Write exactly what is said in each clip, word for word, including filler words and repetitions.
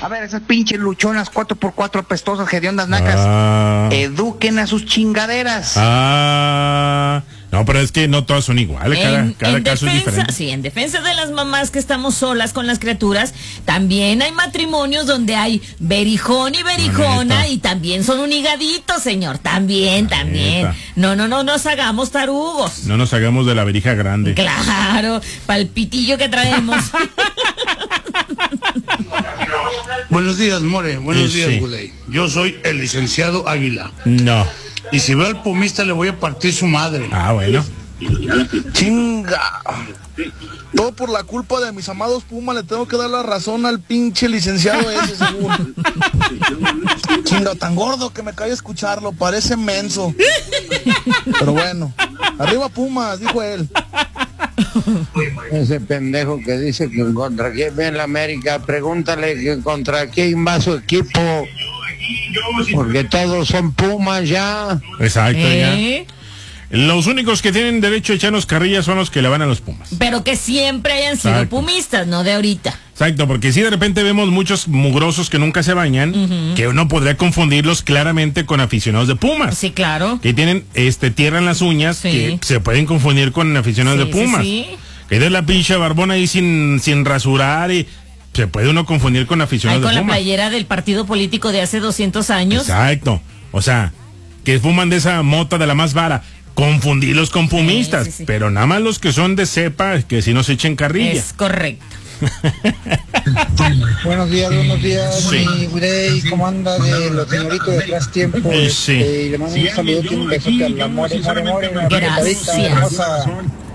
A ver, esas pinches luchonas cuatro por cuatro apestosas, hediondas nacas, Ah. eduquen a sus chingaderas. Ah, no, pero es que no todas son iguales, cada, En, cada en caso defensa, es diferente. sí, en defensa de las mamás que estamos solas con las criaturas, también hay matrimonios donde hay berijón y berijona Neta. y también son un higadito, señor, también, La también. neta. No, no, no nos hagamos tarugos. No nos hagamos de la verija grande. Claro, palpitillo que traemos. Buenos días, More. Buenos Sí, días, sí. Guley. Yo soy el licenciado Águila. No. Y si veo al pumista, le voy a partir su madre. Ah, bueno. Chinga. Todo por la culpa de mis amados Pumas, le tengo que dar la razón al pinche licenciado ese, según. Chinga, tan gordo que me cae a escucharlo, parece menso. Pero bueno, arriba Pumas, dijo él. Ese pendejo que dice que contra quién viene la América, pregúntale que contra quién va su equipo, porque todos son Pumas ya. Exacto, ¿Eh? ya. Los únicos que tienen derecho a echarnos carrillas son los que le van a los Pumas. Pero que siempre hayan sido Exacto. pumistas, no de ahorita. Exacto, porque si de repente vemos muchos mugrosos que nunca se bañan, que uno podría confundirlos claramente con aficionados de Pumas. Sí, claro. Que tienen este tierra en las uñas, Sí. que se pueden confundir con aficionados Sí, de Pumas. sí, sí. Que de la pinche barbona ahí sin, sin rasurar y se puede uno confundir con Ahí aficionados con de la Pumas. playera del partido político de hace doscientos años. Exacto. O sea, que fuman de esa mota de la más vara. Confundirlos con pumistas, sí, sí. pero nada más los que son de cepa, que si no se echen carrilla. Es correcto. Buenos días, buenos días, Sí. mi Grey, ¿cómo anda de los señoritos de atrás tiempo? Eh, sí. Este, y le mando un saludo y un besote a la More, More, More, una Gracias. apretadita, hermosa.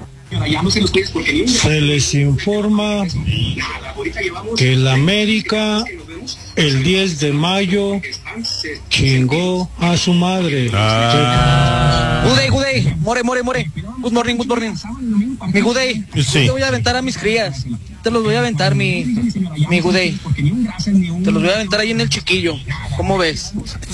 Se les informa que el América el diez de mayo chingó a su madre. Ah, Gudey, Gudey, More, More, More. Good morning, good morning. Mi Gudey, Sí. te voy a aventar a mis crías. Te los voy a aventar, mi, mi Gudey. Te los voy a aventar ahí en el chiquillo. ¿Cómo ves?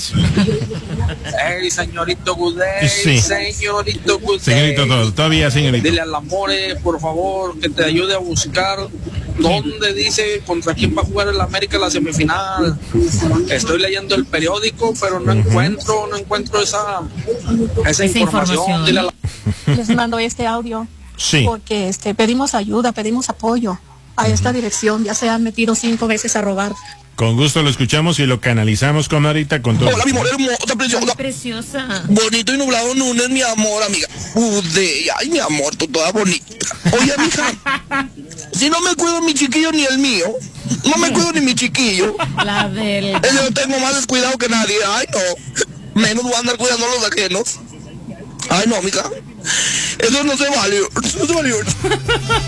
Hey, señorito Gudey, Sí. señorito Gudey. señorito, todo, todavía, señorito. Dile al Amore, por favor, que te ayude a buscar dónde dice contra quién va a jugar el América en la semifinal. Estoy leyendo el periódico, pero no encuentro, no encuentro esa, esa, Esa información. información. Dile a la- Les mando este audio Sí. porque este pedimos ayuda, pedimos apoyo a esta dirección. Ya se han metido cinco veces a robar. Con gusto lo escuchamos y lo canalizamos con ahorita con todo. Hola, mi More hermosa, Ay, preciosa. preciosa. Bonito y nublado lunes, mi amor, amiga. Gudey, ay, mi amor, tú toda bonita. Oye, mija, si no me cuido mi chiquillo ni el mío, no me cuido ni mi chiquillo. La del... Yo tengo más descuidado que nadie. Ay, no. Menos voy a andar cuidando a los ajenos. Ay, no, mija. Eso no se vale. No se vale.